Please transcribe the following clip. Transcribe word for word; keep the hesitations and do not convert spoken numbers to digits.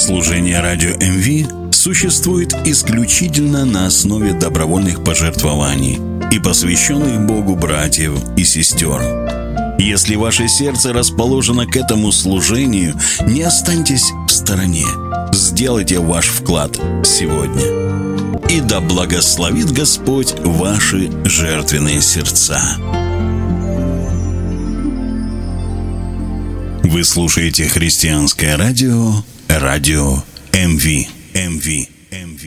Служение радио эм ви существует исключительно на основе добровольных пожертвований и посвященных Богу братьев и сестер. Если ваше сердце расположено к этому служению, не останьтесь в стороне. Сделайте ваш вклад сегодня. И да благословит Господь ваши жертвенные сердца. Вы слушаете христианское радио, радио эм ви. эм ви. эм ви.